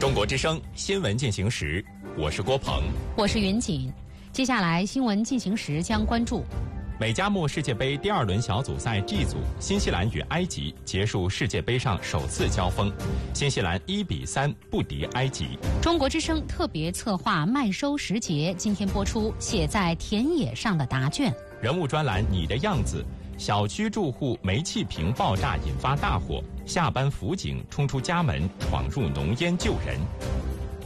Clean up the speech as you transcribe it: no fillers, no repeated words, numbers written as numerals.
中国之声新闻进行时，我是郭鹏， 我是云锦。接下来新闻进行时将关注美加墨世界杯第2轮小组赛 G 组，新西兰与埃及结束世界杯上首次交锋，新西兰1-3不敌埃及。 中国之声特别策划麦收时节今天播出写在田野上的答卷。 人物专栏你的样子，小区住户煤气瓶爆炸引发大火，下班辅警冲出家门闯入浓烟救人。